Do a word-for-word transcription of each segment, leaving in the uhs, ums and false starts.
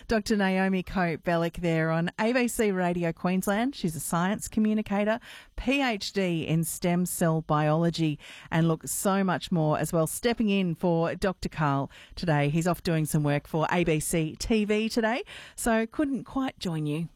Doctor Naomi Cope-Bellick there on A B C Radio Queensland. She's a science communicator, PhD in stem cell biology, and look, so much more as well. Stepping in for Doctor Carl today. He's off doing some work for A B C T V today, so couldn't quite join you.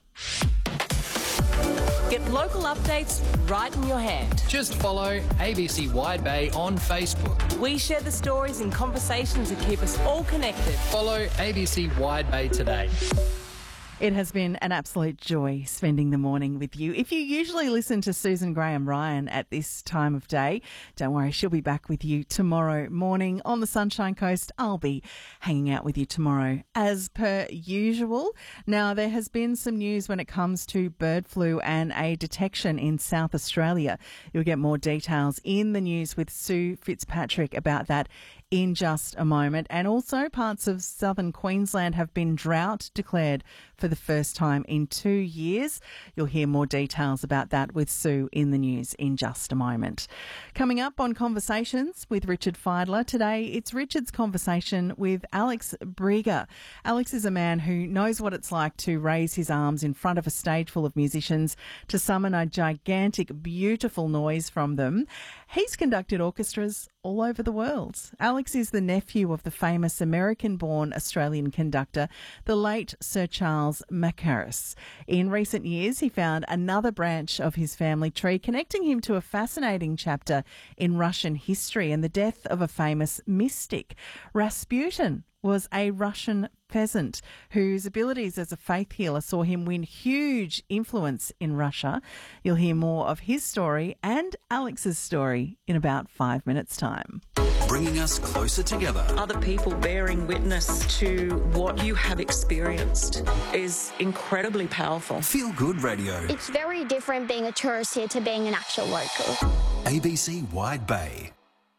Get local updates right in your hand. Just follow A B C Wide Bay on Facebook. We share the stories and conversations that keep us all connected. Follow A B C Wide Bay today. It has been an absolute joy spending the morning with you. If you usually listen to Susan Graham Ryan at this time of day, don't worry, she'll be back with you tomorrow morning on the Sunshine Coast. I'll be hanging out with you tomorrow as per usual. Now, there has been some news when it comes to bird flu and a detection in South Australia. You'll get more details in the news with Sue Fitzpatrick about that in just a moment. And also parts of southern Queensland have been drought declared for the first time in two years. You'll hear more details about that with Sue in the news in just a moment. Coming up on Conversations with Richard Fidler today, it's Richard's conversation with Alex Brieger. Alex is a man who knows what it's like to raise his arms in front of a stage full of musicians to summon a gigantic, beautiful noise from them. He's conducted orchestras all over the world. Alex is the nephew of the famous American-born Australian conductor, the late Sir Charles Mackerras. In recent years, he found another branch of his family tree, connecting him to a fascinating chapter in Russian history and the death of a famous mystic. Rasputin was a Russian peasant whose abilities as a faith healer saw him win huge influence in Russia. You'll hear more of his story and Alex's story in about five minutes' time. Bringing us closer together. Other people bearing witness to what you have experienced is incredibly powerful. Feel Good Radio. It's very different being a tourist here to being an actual local. A B C Wide Bay.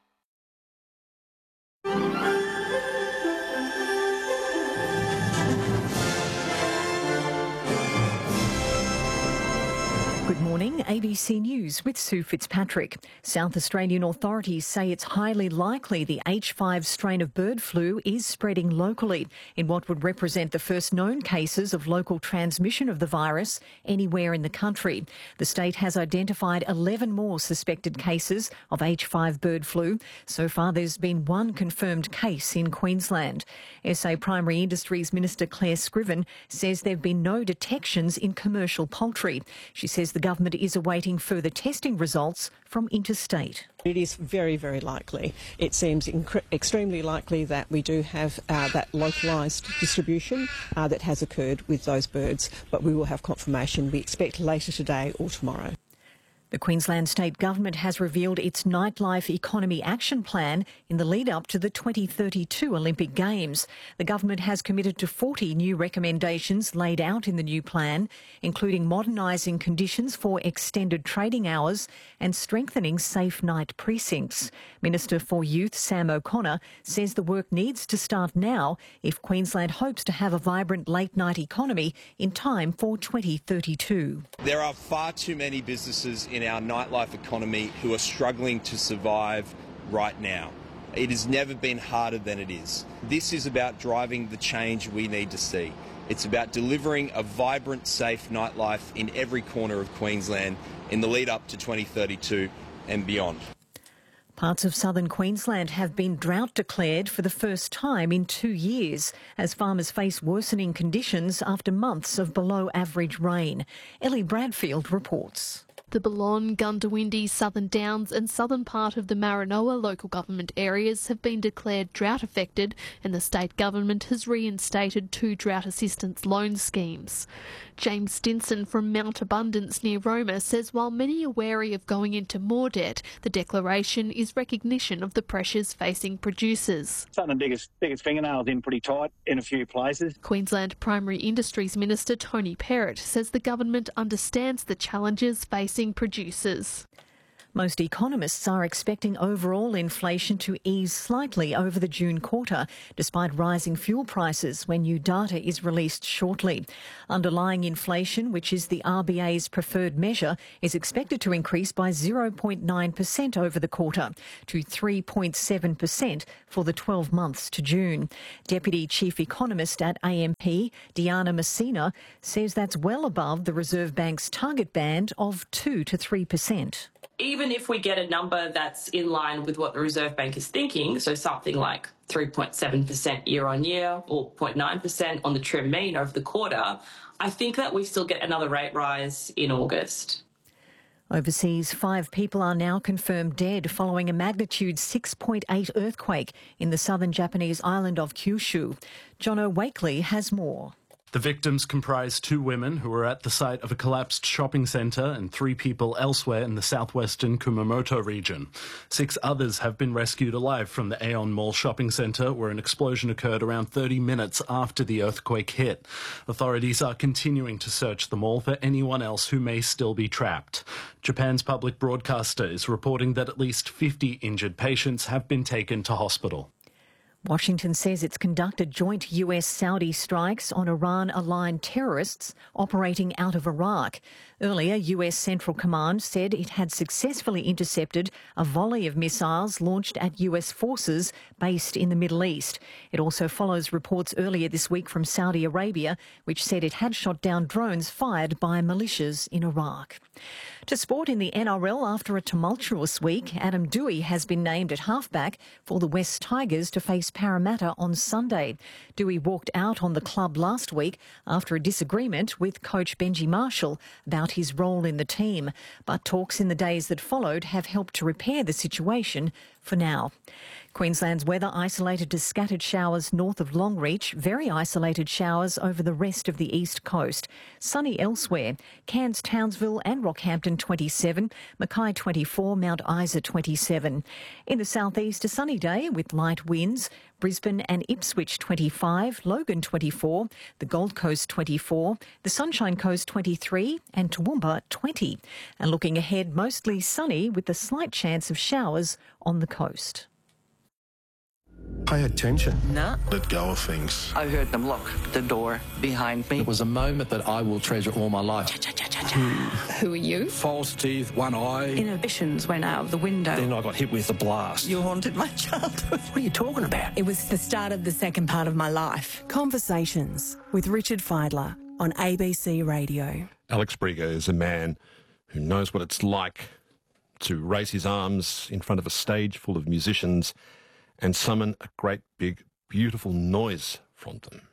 Good morning, A B C News with Sue Fitzpatrick. South Australian authorities say it's highly likely the H five strain of bird flu is spreading locally in what would represent the first known cases of local transmission of the virus anywhere in the country. The state has identified eleven more suspected cases of H five bird flu. So far, there's been one confirmed case in Queensland. S A Primary Industries Minister Claire Scriven says there have been no detections in commercial poultry. She says the government is awaiting further testing results from interstate. It is very, very likely. It seems incre- extremely likely that we do have uh, that localised distribution uh, that has occurred with those birds, but we will have confirmation, we expect, later today or tomorrow. The Queensland State Government has revealed its Nightlife Economy Action Plan in the lead-up to the twenty thirty-two Olympic Games. The government has committed to forty new recommendations laid out in the new plan, including modernising conditions for extended trading hours and strengthening safe night precincts. Minister for Youth Sam O'Connor says the work needs to start now if Queensland hopes to have a vibrant late-night economy in time for twenty thirty-two. There are far too many businesses in our nightlife economy who are struggling to survive right now. It has never been harder than it is. This is about driving the change we need to see. It's about delivering a vibrant, safe nightlife in every corner of Queensland in the lead up to twenty thirty-two and beyond. Parts of southern Queensland have been drought declared for the first time in two years as farmers face worsening conditions after months of below average rain. Ellie Bradfield reports. The Balonne, Gundawindi, Southern Downs and southern part of the Maranoa local government areas have been declared drought affected, and the state government has reinstated two drought assistance loan schemes. James Stinson from Mount Abundance near Roma says while many are wary of going into more debt, the declaration is recognition of the pressures facing producers. Starting to dig its, dig its fingernails in pretty tight in a few places. Queensland Primary Industries Minister Tony Perrott says the government understands the challenges facing producers. Most economists are expecting overall inflation to ease slightly over the June quarter, despite rising fuel prices when new data is released shortly. Underlying inflation, which is the R B A's preferred measure, is expected to increase by zero point nine percent over the quarter to three point seven percent for the twelve months to June. Deputy Chief Economist at A M P, Diana Messina, says that's well above the Reserve Bank's target band of two to three percent. Even if we get a number that's in line with what the Reserve Bank is thinking, so something like three point seven percent year on year or zero point nine percent on the trim mean over the quarter, I think that we still get another rate rise in August. Overseas, five people are now confirmed dead following a magnitude six point eight earthquake in the southern Japanese island of Kyushu. Jono Wakely has more. The victims comprise two women who were at the site of a collapsed shopping centre and three people elsewhere in the southwestern Kumamoto region. Six others have been rescued alive from the Aeon Mall shopping centre, where an explosion occurred around thirty minutes after the earthquake hit. Authorities are continuing to search the mall for anyone else who may still be trapped. Japan's public broadcaster is reporting that at least fifty injured patients have been taken to hospital. Washington says it's conducted joint U S-Saudi strikes on Iran-aligned terrorists operating out of Iraq. Earlier, U S Central Command said it had successfully intercepted a volley of missiles launched at U S forces based in the Middle East. It also follows reports earlier this week from Saudi Arabia, which said it had shot down drones fired by militias in Iraq. To sport in the N R L, after a tumultuous week, Adam Dewey has been named at halfback for the West Tigers to face Parramatta on Sunday. Dewey walked out on the club last week after a disagreement with coach Benji Marshall about his role in the team, but talks in the days that followed have helped to repair the situation for now. Queensland's weather isolated to scattered showers north of Longreach, very isolated showers over the rest of the east coast. Sunny elsewhere. Cairns, Townsville and Rockhampton twenty-seven, Mackay twenty-four, Mount Isa twenty-seven. In the southeast, a sunny day with light winds. Brisbane and Ipswich twenty-five, Logan twenty-four, the Gold Coast twenty-four, the Sunshine Coast twenty-three and Toowoomba twenty. And looking ahead, mostly sunny with a slight chance of showers on the coast. Pay attention. No. Let go of things. I heard them lock the door behind me. It was a moment that I will treasure all my life. Who are you? False teeth, one eye. Inhibitions went out of the window. Then I got hit with a blast. You haunted my childhood. What are you talking about? It was the start of the second part of my life. Conversations with Richard Fidler on A B C Radio. Alex Briger is a man who knows what it's like to raise his arms in front of a stage full of musicians and summon a great, big, beautiful noise from them.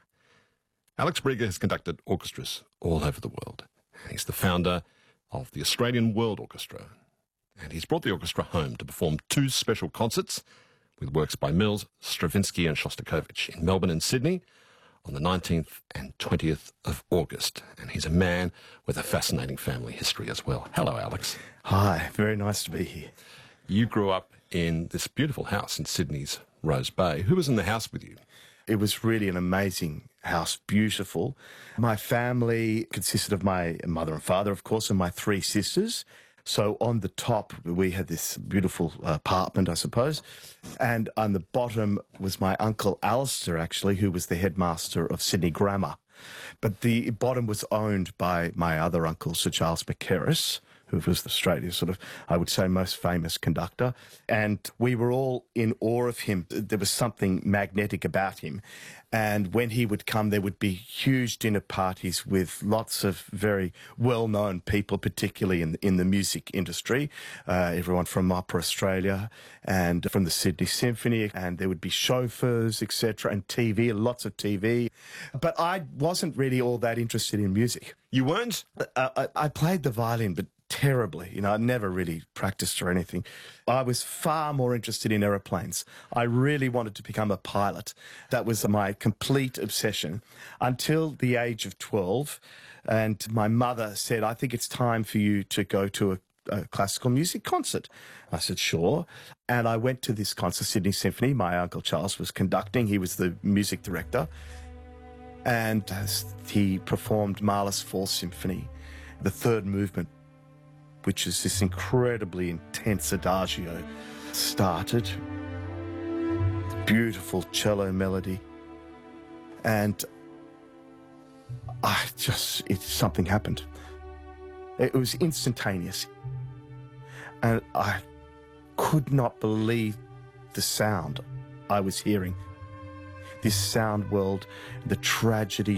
Alex Briger has conducted orchestras all over the world. He's the founder of the Australian World Orchestra, and he's brought the orchestra home to perform two special concerts with works by Mills, Stravinsky and Shostakovich in Melbourne and Sydney on the nineteenth and twentieth of August. And he's a man with a fascinating family history as well. Hello, Alex. Hi, very nice to be here. You grew up in this beautiful house in Sydney's Rose Bay. Who was in the house with you? It was really an amazing house, beautiful. My family consisted of my mother and father, of course, and my three sisters. So on the top, we had this beautiful apartment, I suppose. And on the bottom was my uncle Alistair, actually, who was the headmaster of Sydney Grammar. But the bottom was owned by my other uncle, Sir Charles Mackerras, who was Australia's sort of, I would say, most famous conductor. And we were all in awe of him. There was something magnetic about him. And when he would come, there would be huge dinner parties with lots of very well-known people, particularly in, in the music industry. Uh, everyone from Opera Australia and from the Sydney Symphony. And there would be chauffeurs, et cetera, and T V, lots of T V. But I wasn't really all that interested in music. You weren't? Uh, I, I played the violin, but terribly. You know, I never really practiced or anything. I was far more interested in aeroplanes. I really wanted to become a pilot. That was my complete obsession until the age of twelve. And my mother said, I think it's time for you to go to a, a classical music concert. I said, sure. And I went to this concert, Sydney Symphony. My Uncle Charles was conducting. He was the music director. And he performed Mahler's Fourth Symphony, the third movement. which is this incredibly intense adagio, started. Beautiful cello melody. And I just, it, something happened. It was instantaneous. And I could not believe the sound I was hearing. This sound world, the tragedy